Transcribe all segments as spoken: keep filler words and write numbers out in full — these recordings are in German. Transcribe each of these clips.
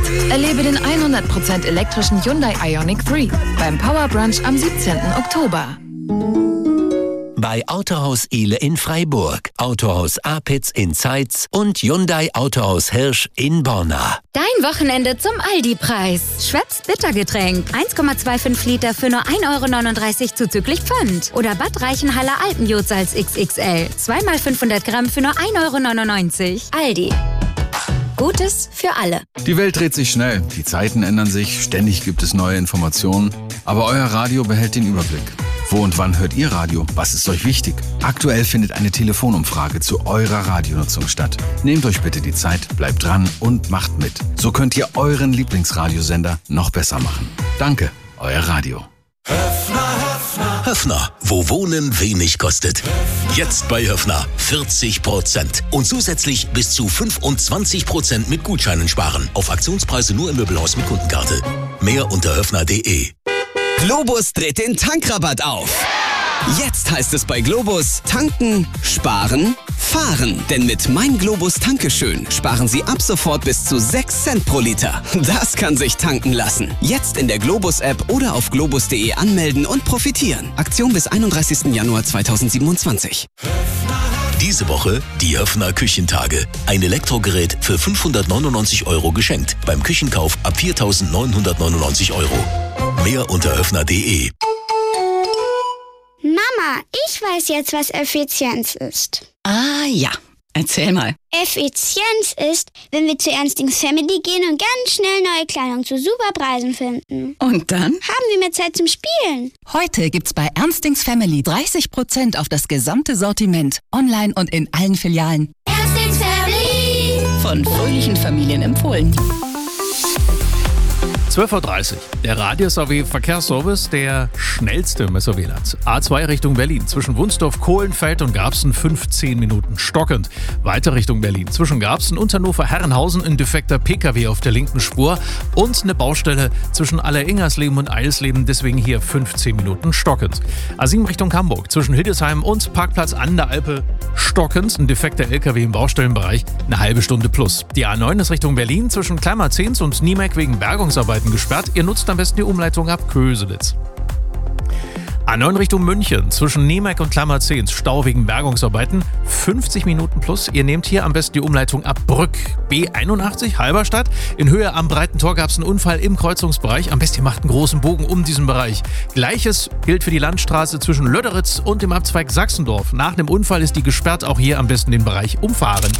Erlebe den hundert Prozent elektrischen Hyundai Ioniq drei beim Power Brunch am siebzehnten Oktober. Bei Autohaus Ehle in Freiburg, Autohaus Apitz in Zeitz und Hyundai Autohaus Hirsch in Borna. Dein Wochenende zum Aldi-Preis. Schweppes Bittergetränk. eins Komma fünfundzwanzig Liter für nur ein Euro neununddreißig zuzüglich Pfand. Oder Bad Reichenhaller Alpenjodsalz X X L. zwei mal fünfhundert Gramm für nur ein Euro neunundneunzig. Aldi. Gutes für alle. Die Welt dreht sich schnell, die Zeiten ändern sich, ständig gibt es neue Informationen. Aber euer Radio behält den Überblick. Wo und wann hört ihr Radio? Was ist euch wichtig? Aktuell findet eine Telefonumfrage zu eurer Radionutzung statt. Nehmt euch bitte die Zeit, bleibt dran und macht mit. So könnt ihr euren Lieblingsradiosender noch besser machen. Danke, euer Radio. Höffner, Höffner. Höffner, wo Wohnen wenig kostet. Jetzt bei Höffner vierzig Prozent und zusätzlich bis zu fünfundzwanzig Prozent mit Gutscheinen sparen. Auf Aktionspreise nur im Möbelhaus mit Kundenkarte. Mehr unter höffner punkt de. Globus dreht den Tankrabatt auf. Jetzt heißt es bei Globus tanken, sparen, fahren. Denn mit Mein Globus Tankeschön sparen Sie ab sofort bis zu sechs Cent pro Liter. Das kann sich tanken lassen. Jetzt in der Globus-App oder auf globus punkt de anmelden und profitieren. Aktion bis einunddreißigsten Januar zweitausendsiebenundzwanzig. Diese Woche die Höffner Küchentage. Ein Elektrogerät für fünfhundertneunundneunzig Euro geschenkt. Beim Küchenkauf ab viertausendneunhundertneunundneunzig Euro. Mehr unter höffner punkt de. Mama, ich weiß jetzt, was Effizienz ist. Ah ja, erzähl mal. Effizienz ist, wenn wir zu Ernstings Family gehen und ganz schnell neue Kleidung zu super Preisen finden. Und dann? Haben wir mehr Zeit zum Spielen. Heute gibt's bei Ernstings Family dreißig Prozent auf das gesamte Sortiment. Online und in allen Filialen. Ernstings Family. Von fröhlichen Familien empfohlen. zwölf Uhr dreißig. Der Radius A W Verkehrsservice, der schnellste im S A W-Land. A zwei Richtung Berlin. Zwischen Wunsdorf, Kohlenfeld und Garbsen fünfzehn Minuten stockend. Weiter Richtung Berlin. Zwischen Garbsen und Hannover-Herrenhausen ein defekter P K W auf der linken Spur. Und eine Baustelle zwischen Aller-Ingersleben und Eisleben. Deswegen hier fünfzehn Minuten stockend. A sieben Richtung Hamburg. Zwischen Hildesheim und Parkplatz an der Alpe stockend. Ein defekter L K W im Baustellenbereich. Eine halbe Stunde plus. Die A neun ist Richtung Berlin. Zwischen Kleimarzens und Niemek wegen Bergungsarbeiten gesperrt. Ihr nutzt am besten die Umleitung ab Köselitz. A neun Richtung München. Zwischen Niemek und Kleimarzens Stau wegen Bergungsarbeiten. fünfzig Minuten plus. Ihr nehmt hier am besten die Umleitung ab Brück. B einundachtzig Halberstadt. In Höhe am Breiten Tor gab es einen Unfall im Kreuzungsbereich. Am besten ihr macht einen großen Bogen um diesen Bereich. Gleiches gilt für die Landstraße zwischen Löderitz und dem Abzweig Sachsendorf. Nach einem Unfall ist die gesperrt. Auch hier am besten den Bereich umfahren.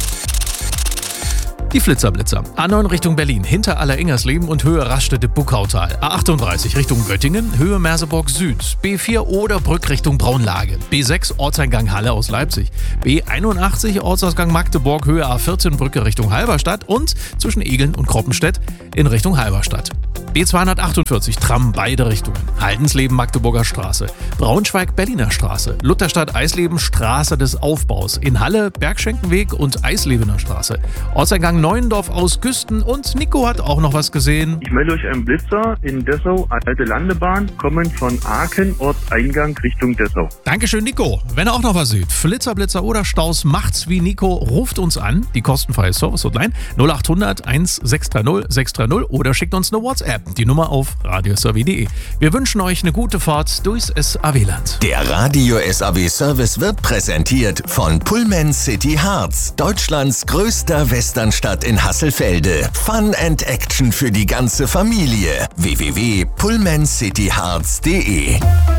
Die Flitzerblitzer. A neun Richtung Berlin, hinter Aller-Ingersleben und Höhe Raststätte-Buckautal. A achtunddreißig Richtung Göttingen, Höhe Merseburg Süd. B vier Oderbrück Richtung Braunlage. B sechs Ortseingang Halle aus Leipzig. B einundachtzig Ortsausgang Magdeburg, Höhe A vierzehn Brücke Richtung Halberstadt und zwischen Egeln und Kroppenstedt in Richtung Halberstadt. B zweihundertachtundvierzig Tram beide Richtungen. Haldensleben Magdeburger Straße. Braunschweig Berliner Straße. Lutherstadt Eisleben Straße des Aufbaus. In Halle Bergschenkenweg und Eislebener Straße. Ortseingang Neuendorf aus Güsten und Nico hat auch noch was gesehen. Ich melde euch einen Blitzer in Dessau, alte Landebahn, kommend von Aachen, Ortseingang Richtung Dessau. Dankeschön, Nico. Wenn ihr auch noch was seht, Flitzer, Blitzer oder Staus, macht's wie Nico, ruft uns an, die kostenfreie Service-Hotline null achthundert eins sechs drei null sechs drei null oder schickt uns eine WhatsApp, die Nummer auf radios a w punkt de. Wir wünschen euch eine gute Fahrt durchs S A W-Land. Der Radio S A W-Service wird präsentiert von Pullman City Harz, Deutschlands größter Westernstadt in Hasselfelde. Fun and Action für die ganze Familie. w w w punkt pullman city harz punkt de.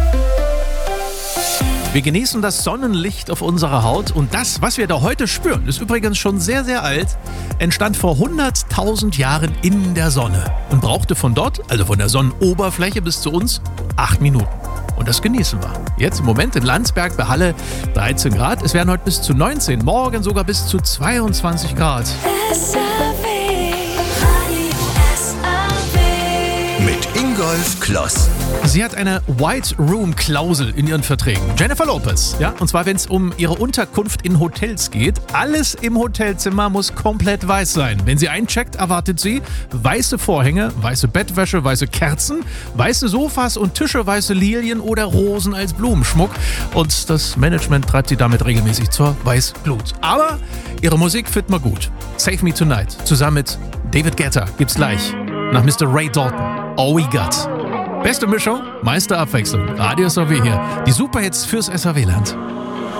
Wir genießen das Sonnenlicht auf unserer Haut und das, was wir da heute spüren, ist übrigens schon sehr, sehr alt, entstand vor hunderttausend Jahren in der Sonne und brauchte von dort, also von der Sonnenoberfläche bis zu uns, acht Minuten. Und das genießen wir. Jetzt im Moment in Landsberg bei Halle dreizehn Grad. Es werden heute bis zu neunzehn, morgen sogar bis zu zweiundzwanzig Grad. S A W, Radio S A W. Mit Ingolf Luftkloss. Sie hat eine White Room Klausel in ihren Verträgen. Jennifer Lopez, ja, und zwar wenn es um ihre Unterkunft in Hotels geht. Alles im Hotelzimmer muss komplett weiß sein. Wenn sie eincheckt, erwartet sie weiße Vorhänge, weiße Bettwäsche, weiße Kerzen, weiße Sofas und Tische, weiße Lilien oder Rosen als Blumenschmuck. Und das Management treibt sie damit regelmäßig zur Weißglut. Aber ihre Musik findet man gut. Save Me Tonight zusammen mit David Guetta gibt's gleich nach Mister Ray Dalton. All We Got. Beste Mischung, meiste Abwechslung. Radio S A W hier. Die Superhits fürs S A W-Land.